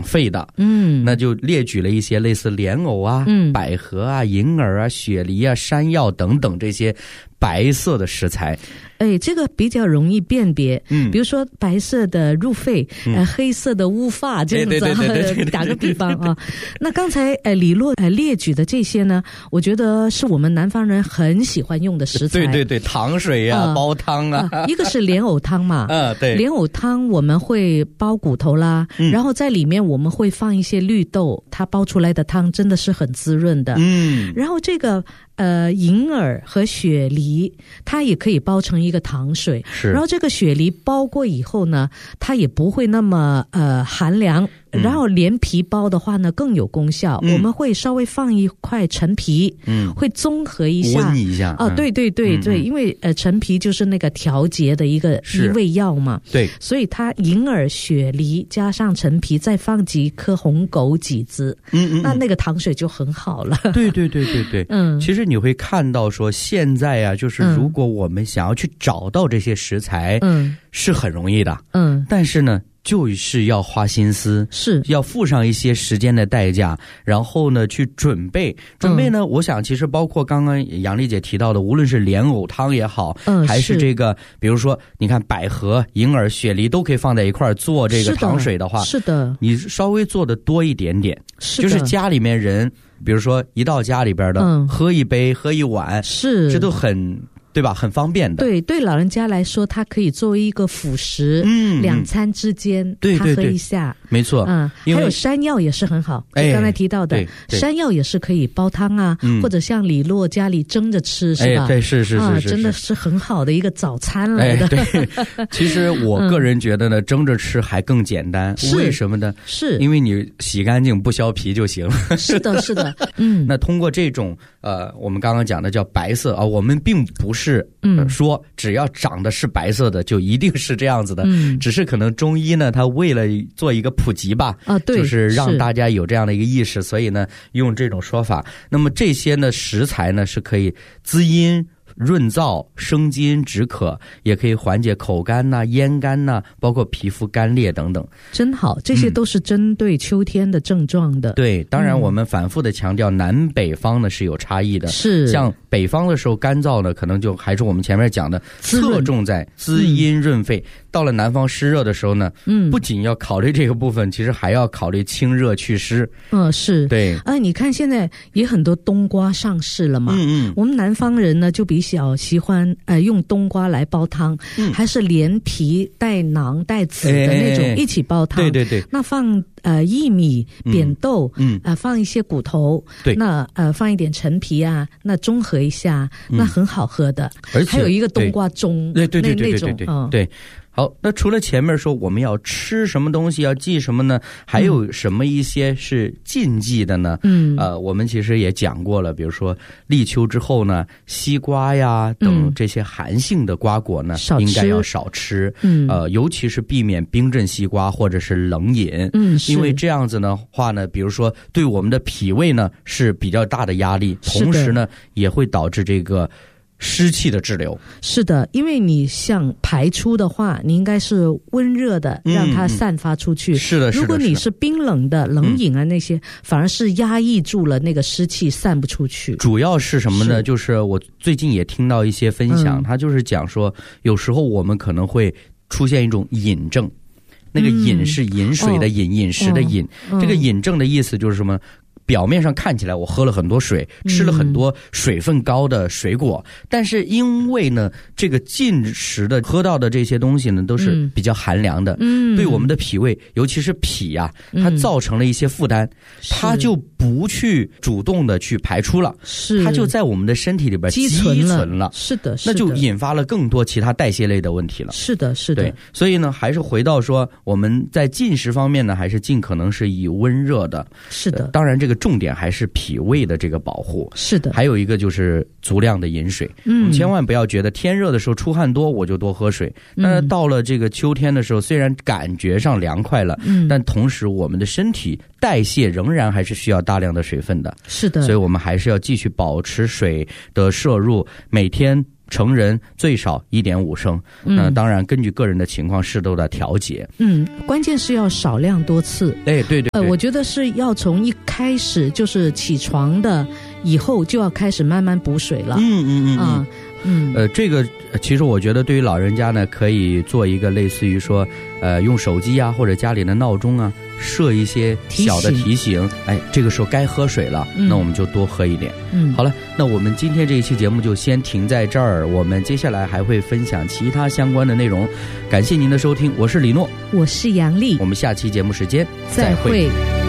肺的。那就列举了一些类似莲藕啊、百合啊、银耳啊、雪梨啊、山药等等这些白色的食材。 这个比较容易辨别，比如说白色的入肺，黑色的乌发，这样子，打个比方啊。那刚才李洛列举的这些呢，我觉得是我们南方人很喜欢用的食材。 对，糖水啊，煲汤啊， 一个是莲藕汤嘛， 对， 莲藕汤我们会煲骨头啦，然后在里面我们会放一些绿豆，它煲出来的汤真的是很滋润的。然后这个银耳和雪梨，它也可以煲成一个糖水。然后这个雪梨煲过以后呢，它也不会那么寒凉。然后连皮煲的话呢更有功效，我们会稍微放一块陈皮，会综合一下， 温一下。 对，因为陈皮就是那个调节的一味药嘛。对，所以它银耳、雪梨加上陈皮，再放几颗红枸杞子，那个糖水就很好了。 对，其实你会看到说现在啊，就是如果我们想要去找到这些食材，是很容易的，但是呢就是要花心思，是要付上一些时间的代价，然后呢去准备呢，我想其实包括刚刚杨丽姐提到的，无论是莲藕汤也好，还是这个比如说你看百合、银耳、雪梨都可以放在一块做这个糖水的话，是的，你稍微做的多一点点，就是家里面人比如说一到家里边的，喝一杯喝一碗，这都很对吧？很方便的。对老人家来说，它可以作为一个辅食，两餐之间他喝一下，没错。还有山药也是很好，就刚才提到的山药也是可以煲汤啊，或者像李洛家里蒸着吃，是吧？对，是，真的是很好的一个早餐来的。对，其实我个人觉得呢，蒸着吃还更简单。为什么呢？是因为你洗干净不削皮就行了。是的。那通过这种我们刚刚讲的叫白色啊，我们并不是说只要长得是白色的就一定是这样子的，只是可能中医呢它为了做一个普及吧，就是让大家有这样的一个意识，所以呢用这种说法。那么这些呢食材呢是可以滋阴润燥、生津止渴，也可以缓解口干呐、咽干呐，包括皮肤干裂等等。真好，这些都是针对秋天的症状的。对，当然我们反复的强调南北方呢是有差异的。是，像北方的时候干燥呢，可能就还是我们前面讲的侧重在滋阴润肺。到了南方湿热的时候呢，不仅要考虑这个部分，其实还要考虑清热祛湿。是。对。你看现在也很多冬瓜上市了嘛。我们南方人呢就比较喜欢用冬瓜来煲汤，还是连皮带囊带籽的那种一起煲汤。对。那放薏米、扁豆，放一些骨头，对，那放一点陈皮啊，那中和一下，那很好喝的。而且还有一个冬瓜盅，对。好，那除了前面说我们要吃什么东西要忌什么呢，还有什么一些是禁忌的呢？我们其实也讲过了，比如说立秋之后呢，西瓜呀等这些寒性的瓜果呢，应该要少吃。尤其是避免冰镇西瓜或者是冷饮。因为这样子的话呢，比如说对我们的脾胃呢是比较大的压力，同时呢也会导致这个湿气的滞留。是的，因为你像排出的话，你应该是温热的，让它散发出去。是的。如果你是冰冷的冷饮啊那些，反而是压抑住了那个湿气，散不出去。主要是什么呢？就是我最近也听到一些分享，他就是讲说，有时候我们可能会出现一种饮症。那个饮是饮水的饮，饮食的饮。这个饮症的意思就是什么？表面上看起来我喝了很多水，吃了很多水分高的水果，但是因为呢这个进食的喝到的这些东西呢都是比较寒凉的，对我们的脾胃尤其是脾啊，它造成了一些负担，它就不去主动的去排出了，它就在我们的身体里边积存了。是的，那就引发了更多其他代谢类的问题了。是的。对，所以呢还是回到说我们在进食方面呢还是尽可能是以温热的。是的，当然这个重点还是脾胃的这个保护。是的。还有一个就是足量的饮水。我们千万不要觉得天热的时候出汗多我就多喝水，那到了这个秋天的时候虽然感觉上凉快了，但同时我们的身体代谢仍然还是需要大量的水分的。是的。所以我们还是要继续保持水的摄入，每天成人最少1.5升。当然根据个人的情况适度的调节。 关键是要少量多次。 对对对。 我觉得是要从一开始就是起床的以后就要开始慢慢补水了。 这个其实我觉得对于老人家呢，可以做一个类似于说用手机啊或者家里的闹钟啊设一些小的提醒，这个时候该喝水了，那我们就多喝一点。好了，那我们今天这一期节目就先停在这儿，我们接下来还会分享其他相关的内容。感谢您的收听，我是李诺， 我是杨丽， 我们下期节目时间再会。